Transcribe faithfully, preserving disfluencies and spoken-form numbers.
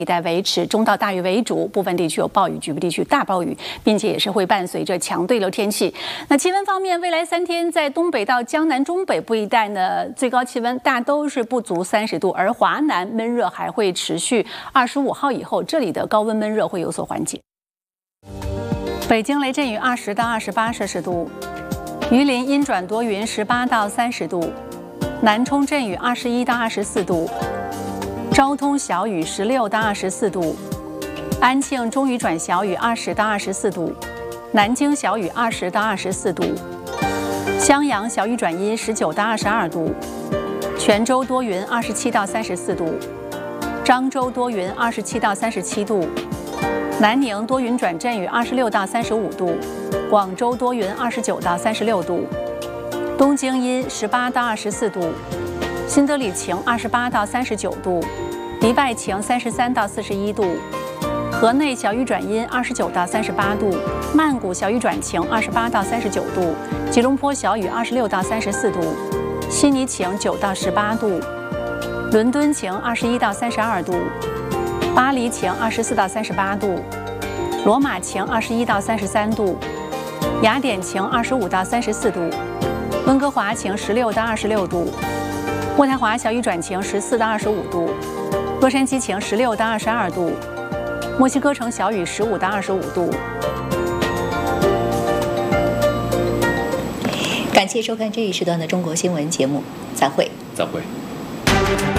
一带维持中到大雨为主，部分地区有暴雨，局部地区大暴雨，并且也是会伴随着强对流天气。那气温方面，未来三天在东北到江南中北部一带呢，最高气温大都是不足三十度，而华南闷热还会持续。二十五号以后，这里的高温闷热会有所缓解。北京雷阵雨二十到二十八摄氏度，榆林阴转多云十八到三十度，南充阵雨二十一到二十四度。昭通小雨十六到二十四度，安庆中雨转小雨二十到二十四度，南京小雨二十到二十四度，襄阳小雨转阴十九到二十二度，泉州多云二十七到三十四度，漳州多云二十七到三十七度，南宁多云转阵雨二十六到三十五度，广州多云二十九到三十六度，东京阴十八到二十四度。新德里晴二十八到三十九度，迪拜晴三十三到四十一度，河内小雨转阴二十九到三十八度，曼谷小雨转晴二十八到三十九度，吉隆坡小雨二十六到三十四度，悉尼晴九到十八度，伦敦晴二十一到三十二度，巴黎晴二十四到三十八度，罗马晴二十一到三十三度，雅典晴二十五到三十四度，温哥华晴十六到二十六度。渥太华小雨转晴十四到二十五度，洛杉矶晴十六到二十二度，墨西哥城小雨十五到二十五度。 感谢收看这一时段的中国新闻节目，再会。 再会。